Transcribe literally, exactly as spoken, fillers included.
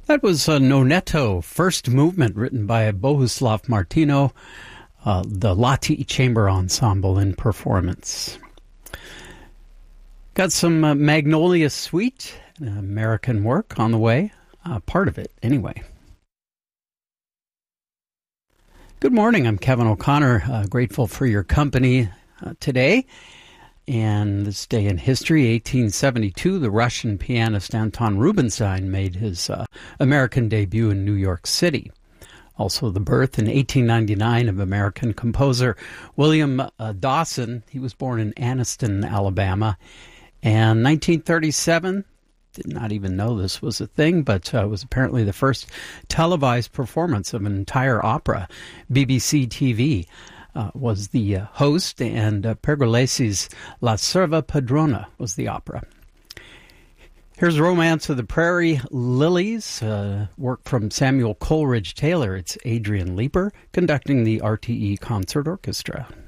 That was uh, Nonetto, first movement written by Bohuslav Martino, uh, the Lati Chamber Ensemble in performance. Got some uh, Magnolia Suite, uh, American work on the way, uh, part of it anyway. Good morning, I'm Kevin O'Connor, uh, grateful for your company uh, today. And this day in history, eighteen seventy-two, the Russian pianist Anton Rubinstein made his uh, American debut in New York City. Also the birth in eighteen ninety-nine of American composer William uh, Dawson. He was born in Anniston, Alabama. And nineteen thirty-seven, did not even know this was a thing, but uh, was apparently the first televised performance of an entire opera. B B C T V Uh, was the uh, host, and uh, Pergolesi's La Serva Padrona was the opera. Here's Romance of the Prairie Lilies, uh, work from Samuel Coleridge Taylor. It's Adrian Leeper conducting the R T E Concert Orchestra.